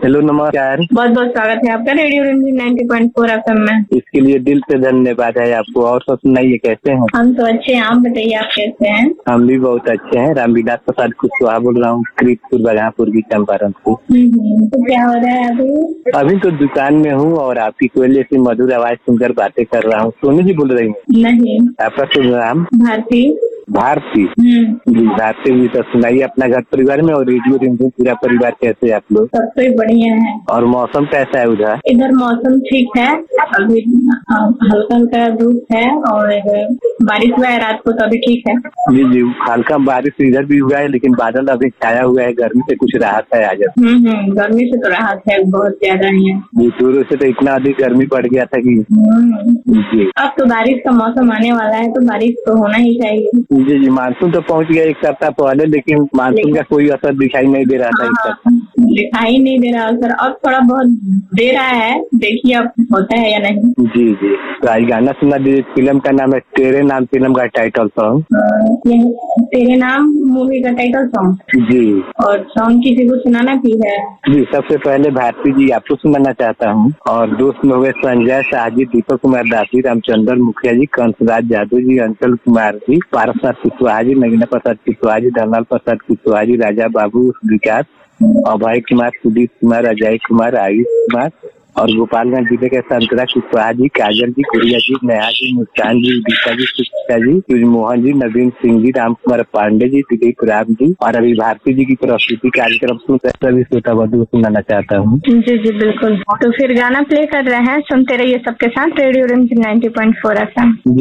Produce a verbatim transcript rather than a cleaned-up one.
Hello नमस्कार। बहुत बहुत स्वागत है आपका रेडियो रिमझिम नाइंटी पॉइंट फोर एफएम में। इसके लिए दिल से धन्यवाद है आपको। और सब सुनाइए, कैसे हैं? हम तो अच्छे हैं, आप बताइए आप कैसे हैं? हम भी बहुत अच्छे हैं। रामविलास प्रसाद कुशवाहा बोल रहा हूँ, कृतपुर बघापुर की चंपारण से। तो क्या हो रहा है अभी? अभी तो दुकान में हूँ और आपकी कोयले से मधुर आवाज सुनकर बातें कर रहा हूँ। सोनू जी बोल रही हूँ? नहीं, आपका शुभ नाम? भारती। भारती जी। भारती जी, तो सुनाइए अपना घर परिवार में और रेडियो रिमझिम पूरा परिवार कैसे है आप लोग? सब कोई बढ़िया है। और मौसम कैसा है उधर? इधर मौसम ठीक है, अभी हल्का हल्का धूप है और बारिश हुआ है रात को, तो अभी ठीक है। जी जी, हल्का बारिश इधर भी हुआ है, लेकिन बादल अभी छाया हुआ है। गर्मी से कुछ राहत है आज। हम्म हम्म गर्मी से तो राहत है, बहुत ज्यादा ही है। जी, शुरू से तो इतना अधिक गर्मी पड़ गया था कि जी। अब तो बारिश का मौसम आने वाला है, तो बारिश तो होना ही चाहिए। जी जी, मानसून तो पहुंच गया एक सप्ताह पहले, लेकिन मानसून का कोई असर दिखाई नहीं दे रहा था इस सप्ताह। दिखाई नहीं दे रहा सर, अब थोड़ा बहुत दे रहा है, देखिए अब होता है या नहीं। जी जी, तो आज गाना सुना दीजिए। फिल्म का नाम है तेरे नाम, फिल्म का टाइटल सॉन्ग। तेरे नाम मूवी का टाइटल सॉन्ग जी। और सॉन्ग किसी को सुनाना भी है? जी, सबसे पहले भारती जी आपको सुनाना चाहता हूँ, और दोस्त में हुए संजय शाहजी, दीपक कुमार दासी, रामचंद्र मुखिया जी, कंसराज यादव जी, अंचल कुमार जी, पारसनाथ कुशवाहा जी, नगीना प्रसाद कुशवाहा जी, धनलाल प्रसाद कुशवाहा जी, राजा बाबू विकास, अभय कुमार, सुदीप कुमार, अजय कुमार, आयुष कुमार, और गोपालगंज जिले के संतरा कुशवाहा जी, काजल जी, गुड़िया जी, नेहा जी, मुस्कान जी, दीपा जी, सुचिता जी, मोहन जी, नवीन सिंह जी, राम कुमार पांडे जी, दिलीप राम जी, और अभी भारती जी की प्रस्तुति कार्यक्रम सभी श्रोता बंधु सुनाना चाहता हूँ। जी जी बिल्कुल, तो फिर गाना प्ले कर रहे हैं, सुनते रहिए सबके साथ रेडियो रिमझिम नाइंटी पॉइंट फोर एफएम।